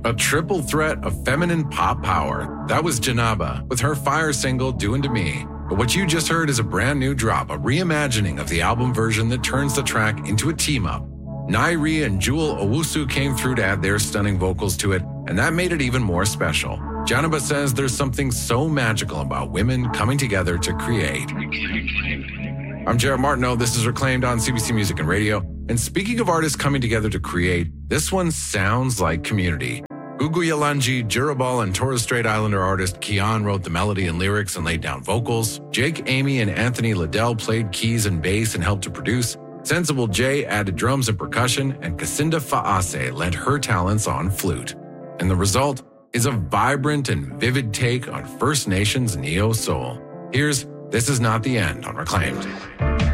A triple threat of feminine pop power. That was Janaba with her fire single, Doin' to Me. But what you just heard is a brand new drop, a reimagining of the album version that turns the track into a team-up. Nairi and Jewel Owusu came through to add their stunning vocals to it, and that made it even more special. Janaba says there's something so magical about women coming together to create. I'm Jared Martineau. This is Reclaimed on CBC Music and Radio. And speaking of artists coming together to create, this one sounds like Community. Gugu Yalanji, Jirabal, and Torres Strait Islander artist Kian wrote the melody and lyrics and laid down vocals. Jake, Amy, and Anthony Liddell played keys and bass and helped to produce. Sensible J added drums and percussion, and Kacinda Faase lent her talents on flute. And the result is a vibrant and vivid take on First Nations neo-soul. Here's This Is Not the End on Reclaimed.